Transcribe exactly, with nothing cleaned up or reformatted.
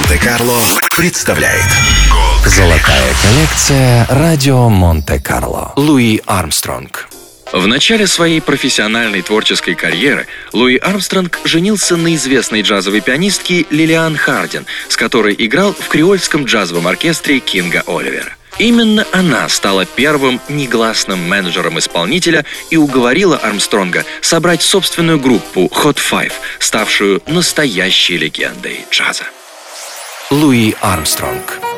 Монте-Карло представляет Золотая коллекция «Радио Монте-Карло». Луи Армстронг. В начале своей профессиональной творческой карьеры Луи Армстронг женился на известной джазовой пианистке Лилиан Хардин, с которой играл в креольском джазовом оркестре Кинга Оливера. Именно она стала первым негласным менеджером исполнителя и уговорила Армстронга собрать собственную группу Hot Five, ставшую настоящей легендой джаза. Луи Армстронг.